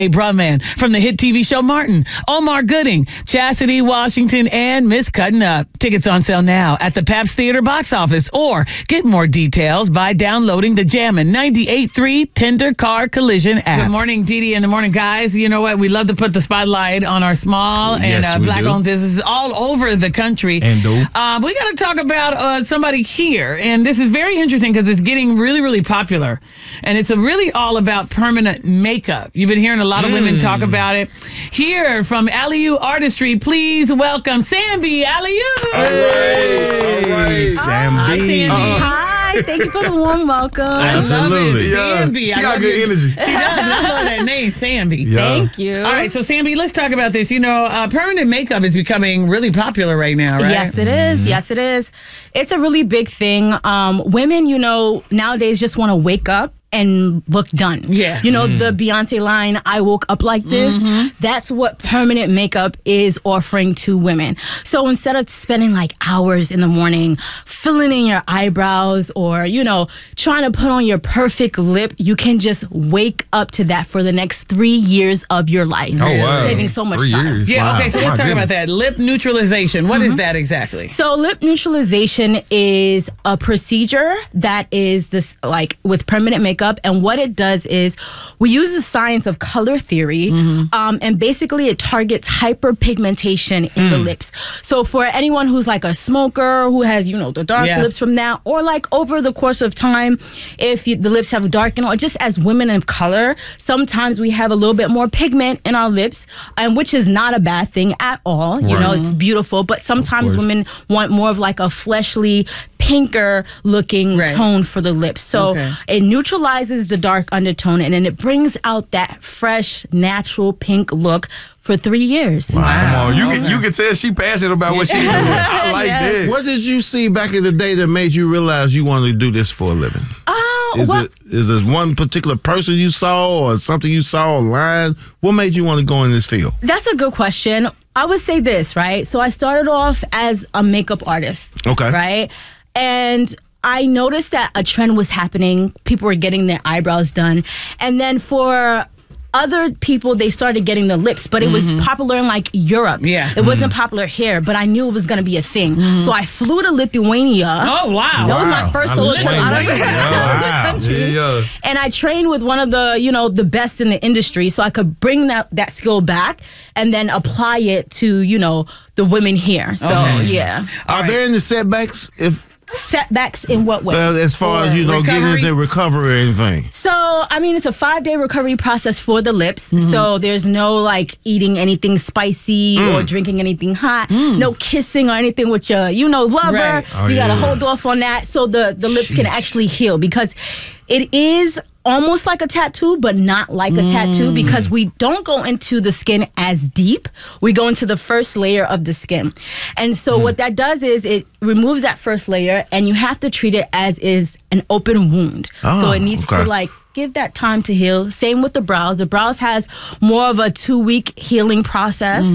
Brumman from the hit TV show Martin, Omar Gooding, Chastity Washington, and Miss Cutting Up. Tickets on sale now at the Pabst Theater box office, or get more details by downloading the Jammin' 98.3 Tender Car Collision app. Good morning, Didi, in the morning, guys. You know what? We love to put the spotlight on our small and black-owned businesses all over the country. And we got to talk about somebody here, and this is very interesting because it's getting really, really popular, and it's really all about permanent makeup. You've been hearing a lot of women talk about it. Here from Aliou Artistry, please welcome Sambi Aliou. All right. Sambi. Hi, thank you for the warm welcome. Absolutely. Sambi. She got good energy. She does. I love that name, Sambi. Yeah. Thank you. All right, so Sambi, let's talk about this. You know, permanent makeup is becoming really popular right now, right? Yes, it is. Yes, it is. It's a really big thing. Women, nowadays just want to wake up and look done. Yeah. The Beyonce line, I woke up like this. That's what permanent makeup is offering to women. So instead of spending like hours in the morning filling in your eyebrows or, trying to put on your perfect lip, you can just wake up to that for the next 3 years of your life. Oh, wow. Saving so much 3 time. years. Yeah, Wow. okay, so let's talk about that. Lip neutralization. What is that exactly? So lip neutralization is a procedure that is this with permanent makeup, and what it does is we use the science of color theory, and basically it targets hyperpigmentation in the lips. So for anyone who's like a smoker who has the dark lips from that, or like over the course of time, if the lips have darkened, or just as women of color, sometimes we have a little bit more pigment in our lips, and which is not a bad thing at all. It's beautiful, but sometimes women want more of like a fleshly, pinker looking tone for the lips. So it neutralizes the dark undertone, and then it brings out that fresh, natural pink look for 3 years. Wow. Come on. You can tell she passionate about what she doing. I like that. What did you see back in the day that made you realize you wanted to do this for a living? Is it one particular person you saw or something you saw online? What made you want to go in this field? That's a good question. I would say this, right? So I started off as a makeup artist. Okay. Right? And I noticed that a trend was happening. People were getting their eyebrows done. And then for other people, they started getting the lips, but it was popular in like Europe. Yeah. It wasn't popular here, but I knew it was going to be a thing. So I flew to Lithuania. Oh, wow. That was my first solo trip out of the country. Yeah. And I trained with one of the, the best in the industry, so I could bring that skill back and then apply it to, the women here. So, yeah. Are there any setbacks Setbacks in what way? as far as, getting into recovery or anything? So, it's a 5-day recovery process for the lips. So there's no like eating anything spicy or drinking anything hot. No kissing or anything with your, lover. Right. Oh, you gotta yeah. hold off on that so the lips can actually heal, because it is almost like a tattoo, but not like a tattoo, because we don't go into the skin as deep. We go into the first layer of the skin. And so what that does is it removes that first layer, and you have to treat it as is an open wound. So it needs to give that time to heal. Same with the brows. The brows has more of a 2-week healing process.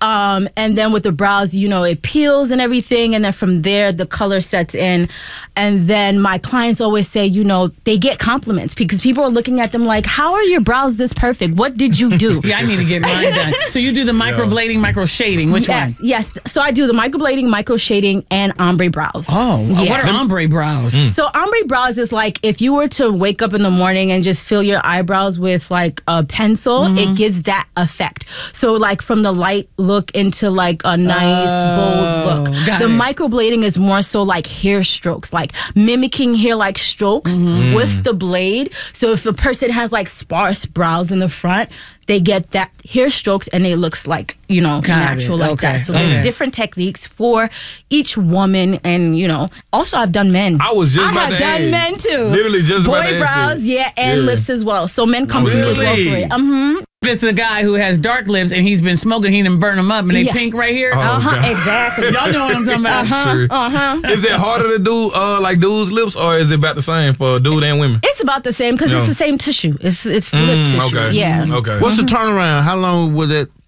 And then with the brows, it peels and everything. And then from there, the color sets in. And then my clients always say, they get compliments because people are looking at them like, how are your brows this perfect? What did you do? Yeah, I need to get mine done. So you do the microblading, micro shading. Which one? Yes. So I do the microblading, micro shading, and ombre brows. Oh, yeah. What are ombre brows? So ombre brows is like if you were to wake up in the morning and just fill your eyebrows with like a pencil, it gives that effect. So like from the light look into like a nice bold look. The microblading is more so like hair strokes, like mimicking hair like strokes with the blade. So if a person has like sparse brows in the front, they get that hair strokes and it looks like, natural like that. So there's different techniques for each woman. And, also I've done men. I was just about to have done men too. Literally just about to Boy ask brows, that. and lips as well. So men come to me as well for it. If it's a guy who has dark lips and he's been smoking, he done burn them up and they pink right here. God. Exactly. Y'all know what I'm talking about. Sure. Is it harder to do like dudes' lips, or is it about the same for dude and women? It's about the same because it's the same tissue. It's lip tissue. Okay. Yeah. Okay. What's the turnaround? How long would it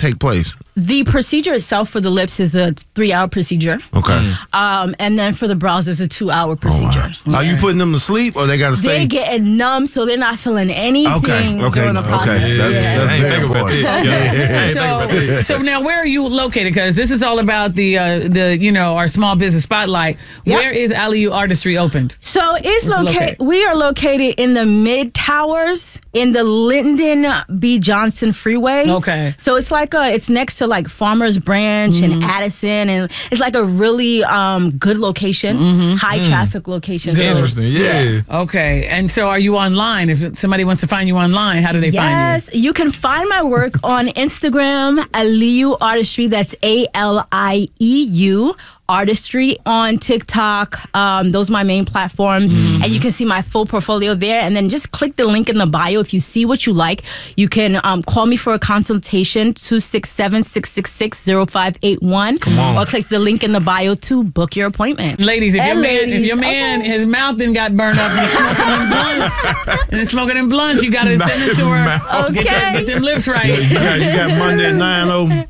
take place? The procedure itself for the lips is a 3-hour procedure. Okay. And then for the brows, it's a 2-hour procedure. Are you putting them to sleep or they got to stay? They getting numb, so they're not feeling anything during the process. Okay. That's very important. So now, where are you located? Because this is all about the our small business spotlight. Yep. Where is Aliyu Artistry opened? So it's located? We are located in the Mid Towers in the Lyndon B. Johnson Freeway. Okay. So it's like it's next to like Farmers Branch and Addison, and it's like a really good location, high traffic location. So, Interesting. Yeah. Okay. And so, are you online? If somebody wants to find you online, how do they find you? Yes, you can find my work on Instagram, Aliyu Artistry. That's ALIEU Artistry. On TikTok. Those are my main platforms, and you can see my full portfolio there. And then just click the link in the bio. If you see what you like, you can call me for a consultation, 267-666-0581. Come on. Or click the link in the bio to book your appointment. Ladies, if your man, okay. his mouth then got burned up and he's smoking them blunts, you got to send it to her. Okay. Get them lips right. You got Monday at 9 open.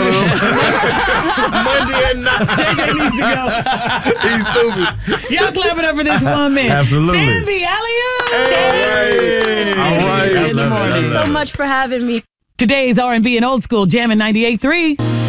Monday at 9. JJ needs to go. He's stupid. Y'all clap it up for this woman. Absolutely. Sambi Aliyu. All right. In the morning. Thank you so much for having me. Today's R&B and old school jamming 98.3.